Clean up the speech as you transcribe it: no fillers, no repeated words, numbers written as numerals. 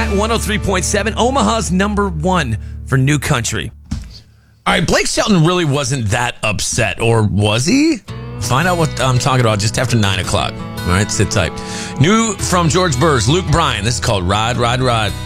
Chat 103.7, Omaha's number one for new country. All right, Blake Shelton really wasn't that upset, or was he? Find out what I'm talking about just after 9 o'clock. All right, sit tight. New from George Burrs, Luke Bryan. This is called Ride, Ride, Ride.